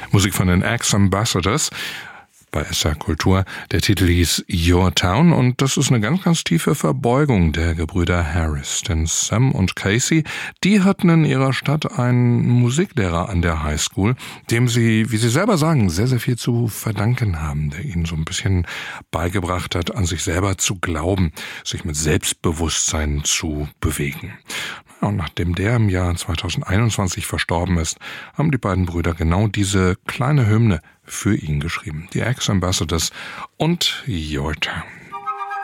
Musik von den Ex-Ambassadors bei SR Kultur. Der Titel hieß Your Town und das ist eine ganz, ganz tiefe Verbeugung der Gebrüder Harris. Denn Sam und Casey, die hatten in ihrer Stadt einen Musiklehrer an der Highschool, dem sie, wie sie selber sagen, sehr, sehr viel zu verdanken haben, der ihnen so ein bisschen beigebracht hat, an sich selber zu glauben, sich mit Selbstbewusstsein zu bewegen. Und nachdem der im Jahr 2021 verstorben ist, haben die beiden Brüder genau diese kleine Hymne für ihn geschrieben. Die Ex-Ambassadors und Your Town.